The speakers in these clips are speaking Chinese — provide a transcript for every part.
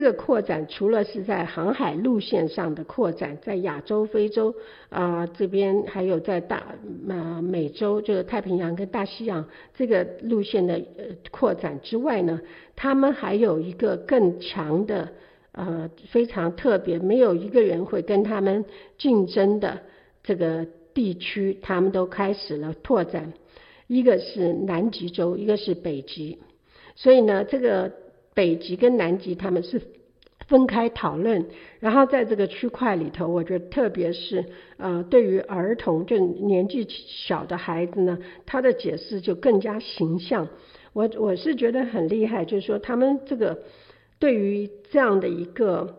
这个扩展除了是在航海路线上的扩展，在亚洲、非洲这边，还有在美洲，就是太平洋跟大西洋这个路线的扩展之外呢，他们还有一个更强的非常特别，没有一个人会跟他们竞争的这个地区，他们都开始了拓展。一个是南极洲，一个是北极，所以呢，这个北极跟南极他们是分开讨论，然后在这个区块里头，我觉得特别是对于儿童，就年纪小的孩子呢，他的解释就更加形象。我是觉得很厉害，就是说他们这个对于这样的一个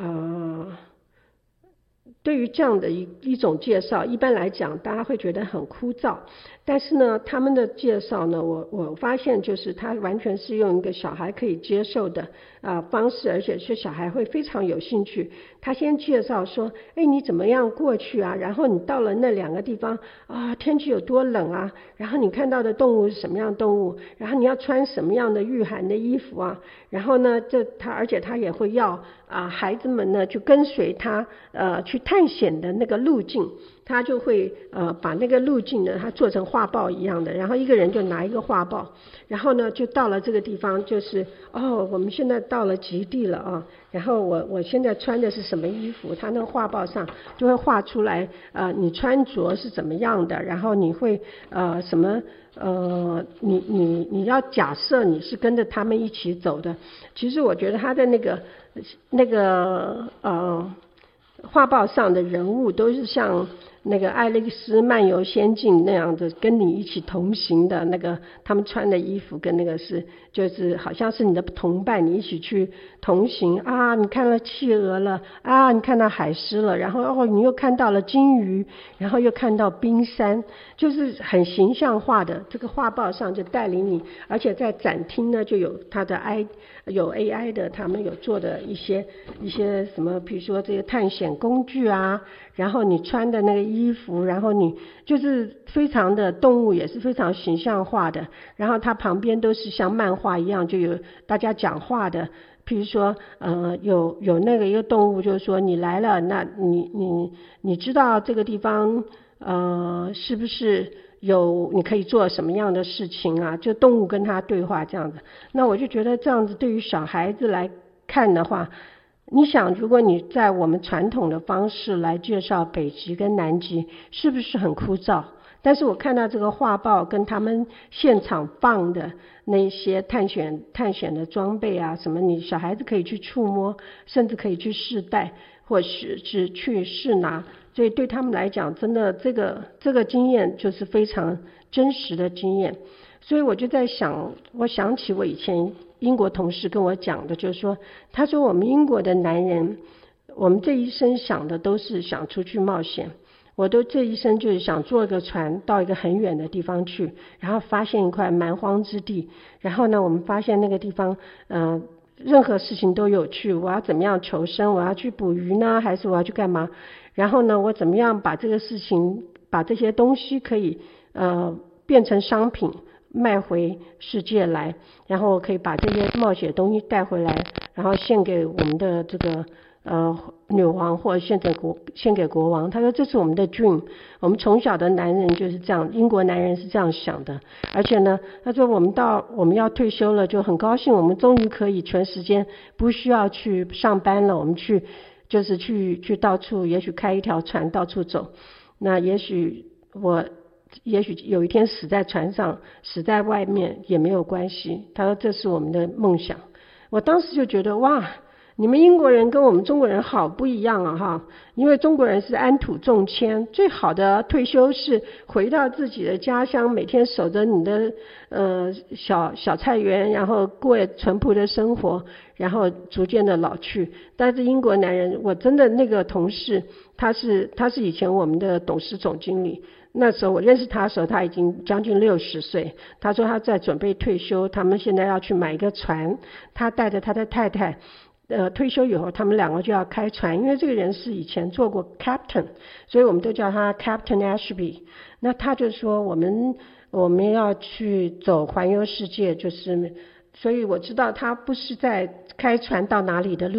对于这样的一种介绍，一般来讲大家会觉得很枯燥，但是呢，他们的介绍呢，我发现就是他完全是用一个小孩可以接受的方式，而且是小孩会非常有兴趣。他先介绍说，你怎么样过去啊？然后你到了那两个地方天气有多冷啊？然后你看到的动物是什么样的动物？然后你要穿什么样的御寒的衣服啊？然后呢，而且他也会要孩子们呢去跟随他去探险的那个路径，他就会把那个路径呢，他做成画报一样的，然后一个人就拿一个画报，然后呢就到了这个地方，就是我们现在到了极地了啊，然后我现在穿的是什么衣服，他那个画报上就会画出来你穿着是怎么样的，然后你会什么你要假设你是跟着他们一起走的。其实我觉得他的那个画报上的人物都是像那个爱丽丝漫游仙境那样的跟你一起同行的那个，他们穿的衣服跟那个就是好像是你的同伴，你一起去同行你看到企鹅了你看到海狮了，然后你又看到了金鱼，然后又看到冰山，就是很形象化的，这个画报上就带领你，而且在展厅呢就有它的有 AI 的，他们有做的一些什么，比如说这些探险工具然后你穿的那个衣服，然后你就是非常的动物也是非常形象化的，然后它旁边都是像漫画一样，就有大家讲话的，譬如说有那个一个动物就是说你来了，那你知道这个地方是不是你可以做什么样的事情啊，就动物跟他对话这样子。那我就觉得这样子对于小孩子来看的话，你想如果你在我们传统的方式来介绍北极跟南极，是不是很枯燥？但是我看到这个画报跟他们现场放的那些探险的装备什么，你小孩子可以去触摸，甚至可以去试戴，或是去试拿，所以对他们来讲，真的这个经验就是非常真实的经验。所以我就在想，我想起我以前英国同事跟我讲的，就是说，他说我们英国的男人，我们这一生想的都是想出去冒险。我都这一生就是想坐个船到一个很远的地方去，然后发现一块蛮荒之地，然后呢，我们发现那个地方任何事情都有趣，我要怎么样求生，我要去捕鱼呢，还是我要去干嘛？然后呢，我怎么样把这个事情，把这些东西可以变成商品卖回世界来，然后可以把这些冒险的东西带回来，然后献给我们的这个女王，或者献给国王。他说这是我们的 dream， 我们从小的男人就是这样，英国男人是这样想的。而且呢，他说我们要退休了，就很高兴，我们终于可以全时间不需要去上班了，我们去到处，也许开一条船到处走。那也许有一天死在船上，死在外面也没有关系。他说这是我们的梦想。我当时就觉得哇，你们英国人跟我们中国人好不一样哈！因为中国人是安土重迁，最好的退休是回到自己的家乡，每天守着你的小菜园，然后过淳朴的生活，然后逐渐的老去。但是英国男人，我真的那个同事，他是以前我们的董事总经理。那时候我认识他的时候，他已经将近60岁。他说他在准备退休，他们现在要去买一个船，他带着他的太太退休以后，他们两个就要开船，因为这个人是以前做过 captain， 所以我们都叫他 Captain Ashby。那他就说我们要去走环游世界，就是，所以我知道他不是在开船到哪里的路。